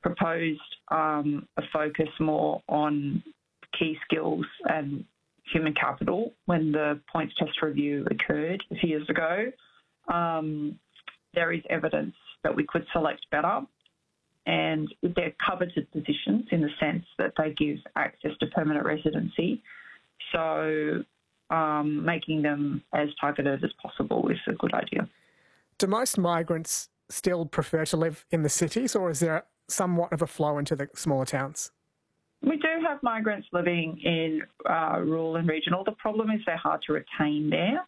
proposed a focus more on key skills and human capital when the points test review occurred a few years ago. There is evidence that we could select better, and they're coveted positions in the sense that they give access to permanent residency. So making them as targeted as possible is a good idea. Do most migrants still prefer to live in the cities, or is there somewhat of a flow into the smaller towns? We do have migrants living in rural and regional. The problem is they're hard to retain there.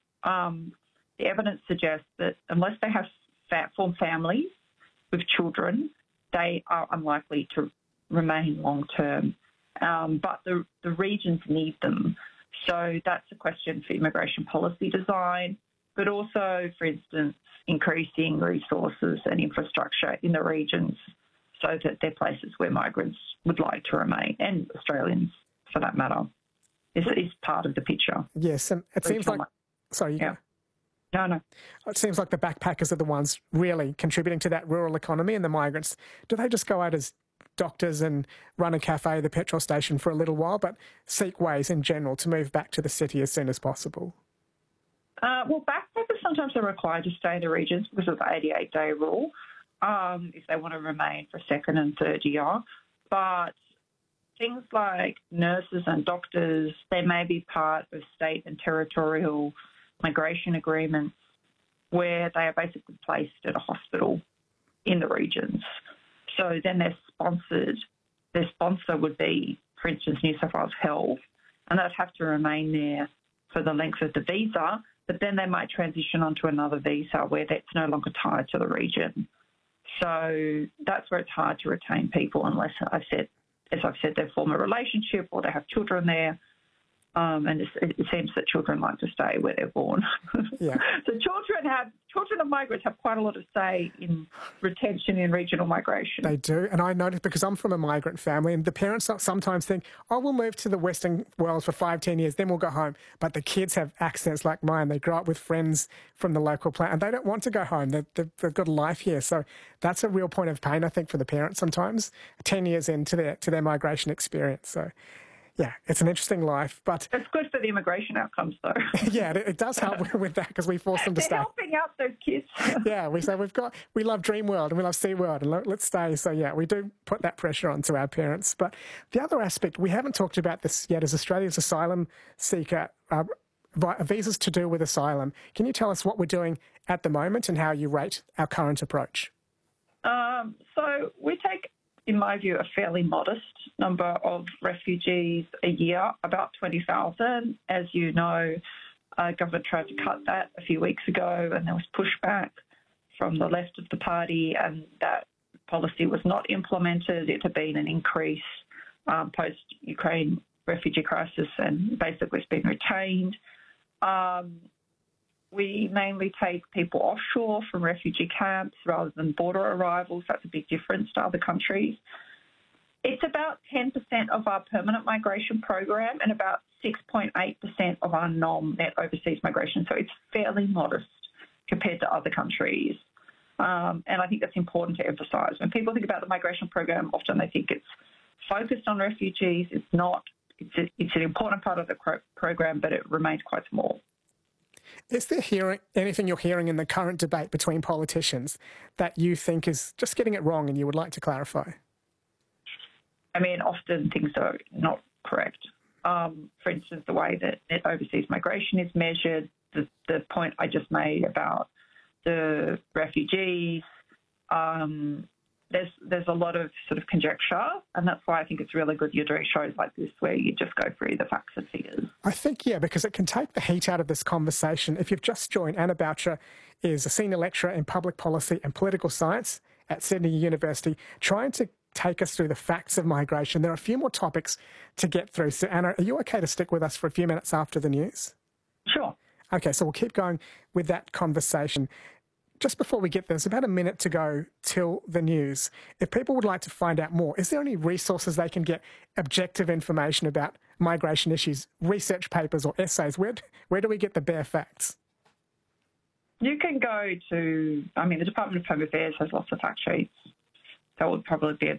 The evidence suggests that unless they have formed families with children, they are unlikely to remain long-term. But the regions need them. So that's a question for immigration policy design, but also, for instance, increasing resources and infrastructure in the regions so that they're places where migrants would like to remain, and Australians for that matter, is part of the picture. Yes, and it seems like... Sorry, you go. No. It seems like the backpackers are the ones really contributing to that rural economy, and the migrants, do they just go out as doctors and run a cafe, the petrol station for a little while, but seek ways in general to move back to the city as soon as possible? Well, backpackers sometimes are required to stay in the regions because of the 88-day rule if they want to remain for second and third year. But things like nurses and doctors, they may be part of state and territorial migration agreements where they are basically placed at a hospital in the regions. So then they're sponsored. Their sponsor would be, for instance, New South Wales Health, and they'd have to remain there for the length of the visa, but then they might transition onto another visa where that's no longer tied to the region. So that's where it's hard to retain people unless, as I've said, they form a relationship or they have children there. And it seems that children like to stay where they're born. Yeah. So children of migrants have quite a lot of say in retention in regional migration. They do, and I noticed because I'm from a migrant family, and the parents sometimes think, oh, we'll move to the Western world for 5-10 years, then we'll go home. But the kids have accents like mine. They grow up with friends from the local plant, and they don't want to go home. They've got a life here. So that's a real point of pain, I think, for the parents sometimes, 10 years into their migration experience. So yeah, it's an interesting life, but... It's good for the immigration outcomes, though. Yeah, it does help with that because we force them to stay. They're helping out those kids. Yeah, we say we love Dreamworld and we love SeaWorld and let's stay. So yeah, we do put that pressure onto our parents. But the other aspect, we haven't talked about this yet, is Australia's asylum seeker visas to do with asylum. Can you tell us what we're doing at the moment and how you rate our current approach? So we take, in my view, a fairly modest number of refugees a year, about 20,000. As you know, government tried to cut that a few weeks ago and there was pushback from the left of the party and that policy was not implemented. It had been an increase post-Ukraine refugee crisis and basically it's been retained. We mainly take people offshore from refugee camps rather than border arrivals. That's a big difference to other countries. It's about 10% of our permanent migration program and about 6.8% of our net overseas migration. So it's fairly modest compared to other countries. And I think that's important to emphasise. When people think about the migration program, often they think it's focused on refugees. It's not. It's an important part of the program, but it remains quite small. Is there anything you're hearing in the current debate between politicians that you think is just getting it wrong and you would like to clarify? I mean, often things are not correct. For instance, the way that net overseas migration is measured, the point I just made about the refugees, there's a lot of sort of conjecture, and that's why I think it's really good you're doing shows like this where you just go through the facts and figures. I think, yeah, because it can take the heat out of this conversation. If you've just joined, Anna Boucher is a senior lecturer in public policy and political science at Sydney University, trying to take us through the facts of migration. There are a few more topics to get through. So, Anna, are you okay to stick with us for a few minutes after the news? Sure. Okay, so we'll keep going with that conversation. Just before we get there, there's about a minute to go till the news. If people would like to find out more, is there any resources they can get objective information about migration issues, research papers or essays? Where do we get the bare facts? You can go to, the Department of Home Affairs has lots of fact sheets. That would probably be